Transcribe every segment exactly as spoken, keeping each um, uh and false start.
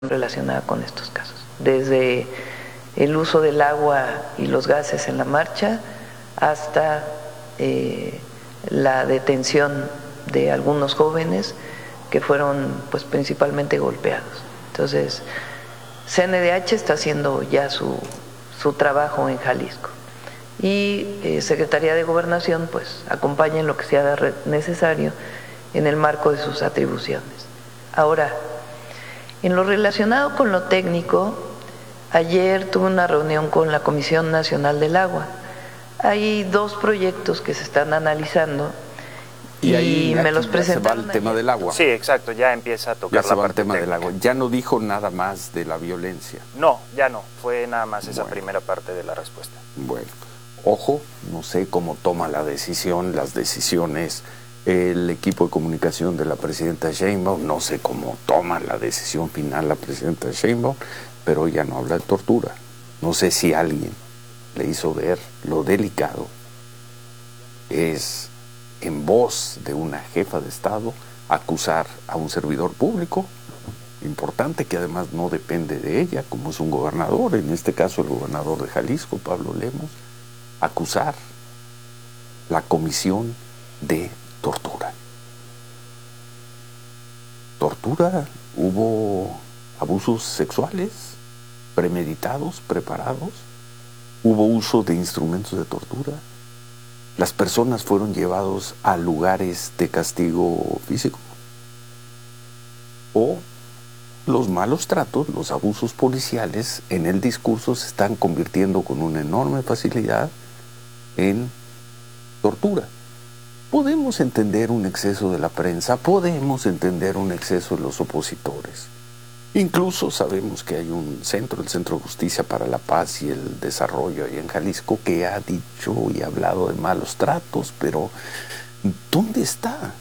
relacionada con estos casos, desde el uso del agua y los gases en la marcha hasta eh, la detención de algunos jóvenes que fueron pues principalmente golpeados. Entonces, C N D H está haciendo ya su, su trabajo en Jalisco y eh, Secretaría de Gobernación pues acompaña en lo que sea necesario en el marco de sus atribuciones. Ahora, en lo relacionado con lo técnico, ayer tuve una reunión con la Comisión Nacional del Agua. Hay dos proyectos que se están analizando y, y ahí me los presentaron. Se va el tema del agua. Sí, exacto, ya empieza a tocar ya la se va parte el tema técnica. del agua. Ya no dijo nada más de la violencia. No, ya no, fue nada más esa Bueno. primera parte de la respuesta. Bueno, ojo, no sé cómo toma la decisión, las decisiones el equipo de comunicación de la presidenta Sheinbaum, no sé cómo toma la decisión final la presidenta Sheinbaum, pero ella no habla de tortura. No sé si alguien le hizo ver lo delicado es en voz de una jefa de Estado acusar a un servidor público importante que además no depende de ella, como es un gobernador, en este caso el gobernador de Jalisco, Pablo Lemos, acusar la comisión de tortura. Tortura, hubo abusos sexuales premeditados, preparados, hubo uso de instrumentos de tortura, las personas fueron llevados a lugares de castigo físico, o los malos tratos, los abusos policiales en el discurso se están convirtiendo con una enorme facilidad en tortura. Podemos entender un exceso de la prensa, podemos entender un exceso de los opositores. Incluso sabemos que hay un centro, el Centro de Justicia para la Paz y el Desarrollo ahí en Jalisco, que ha dicho y ha hablado de malos tratos, pero ¿dónde está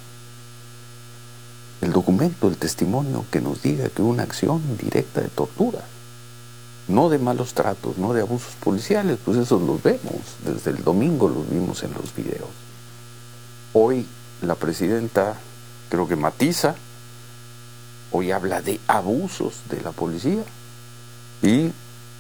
el documento, el testimonio que nos diga que hubo una acción directa de tortura? No de malos tratos, no de abusos policiales, pues esos los vemos, desde el domingo los vimos en los videos. Hoy la presidenta creo que matiza, hoy habla de abusos de la policía y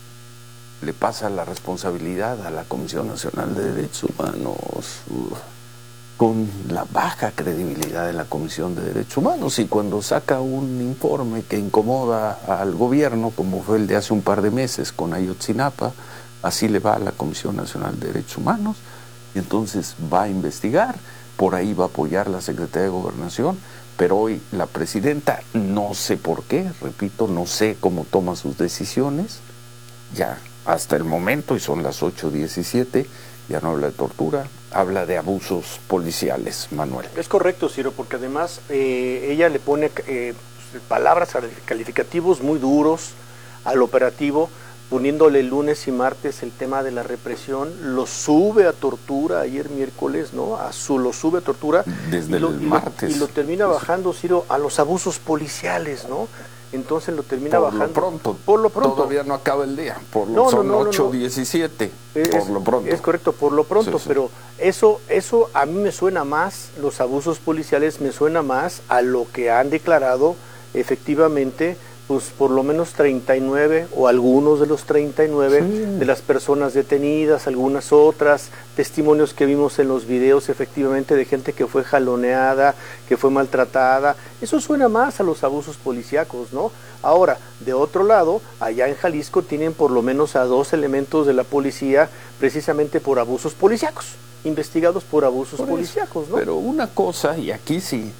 le pasa la responsabilidad a la Comisión Nacional de Derechos Humanos, uh, con la baja credibilidad de la Comisión de Derechos Humanos, y cuando saca un informe que incomoda al gobierno, como fue el de hace un par de meses con Ayotzinapa, así le va a la Comisión Nacional de Derechos Humanos, y entonces va a investigar. Por ahí va a apoyar la Secretaría de Gobernación, pero hoy la presidenta, no sé por qué, repito, no sé cómo toma sus decisiones, ya hasta el momento, y son las ocho diecisiete, ya no habla de tortura, habla de abusos policiales, Manuel. Es correcto, Ciro, porque además eh, ella le pone eh, palabras calificativos muy duros al operativo, poniéndole lunes y martes el tema de la represión, lo sube a tortura ayer miércoles, ¿no? A su lo sube a tortura desde y lo, el y martes lo, y lo termina bajando, Ciro, a los abusos policiales, ¿no? Entonces lo termina por bajando. Lo pronto, por lo pronto. Todavía no acaba el día, por lo no, son no, no, ocho no. diecisiete, Es, por lo pronto. Es correcto, por lo pronto, sí, sí. Pero eso, eso a mí me suena más, los abusos policiales me suena más a lo que han declarado efectivamente, pues por lo menos treinta y nueve o algunos de los treinta y nueve sí. de las personas detenidas, algunas otras, testimonios que vimos en los videos efectivamente de gente que fue jaloneada, que fue maltratada. Eso suena más a los abusos policíacos, ¿no? Ahora, de otro lado, allá en Jalisco tienen por lo menos a dos elementos de la policía precisamente por abusos policíacos, investigados por abusos por policíacos, ¿no? Pero una cosa, y aquí sí,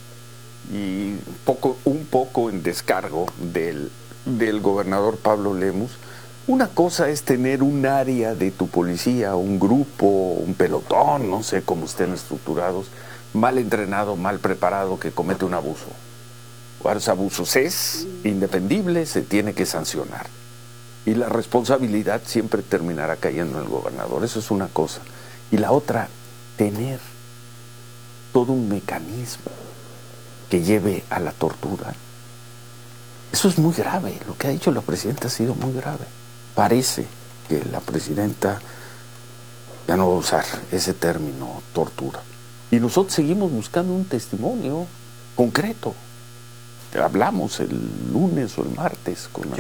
y poco, un poco en descargo del, del gobernador Pablo Lemos, una cosa es tener un área de tu policía, un grupo, un pelotón, no sé cómo estén estructurados, mal entrenado, mal preparado, que comete un abuso. Los abusos es indefendible, se tiene que sancionar. Y la responsabilidad siempre terminará cayendo en el gobernador, eso es una cosa. Y la otra, tener todo un mecanismo que lleve a la tortura. Eso es muy grave, lo que ha dicho la presidenta ha sido muy grave. Parece que la presidenta ya no va a usar ese término, tortura. Y nosotros seguimos buscando un testimonio concreto. hablamos el lunes o el martes con la